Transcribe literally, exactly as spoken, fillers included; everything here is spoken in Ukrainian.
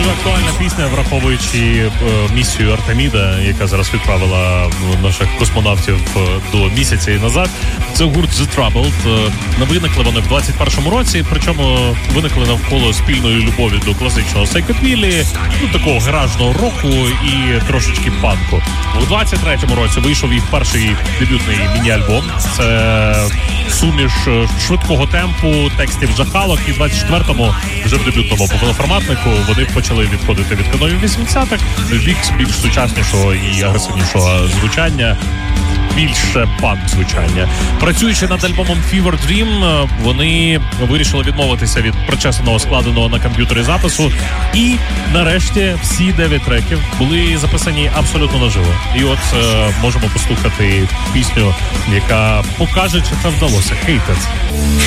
дуже актуальна пісня, враховуючи е, місію Артеміда, яка зараз відправила наших космонавтів до місяця і назад. Це гурт The Troubled. Е, виникли вони в двадцять першому році, причому виникли навколо спільної любові до класичного сайкодвілі, ну, такого гаражного року і трошечки панку. У двадцять третьому році вийшов їх перший дебютний міні-альбом. Це суміш швидкого темпу, текстів жахалок, і в двадцять четвертому вже в дебютному повноформатнику вони почали відходити від канонів вісімдесятих в бік більш сучаснішого і агресивнішого звучання, більше панк-звучання. Працюючи над альбомом Fever Dream, вони вирішили відмовитися від причесаного, складеного на комп'ютері запису, і нарешті всі дев'ять треків були записані абсолютно наживо. І от е, можемо послухати пісню, яка покаже, чи це вдалося. Hate It.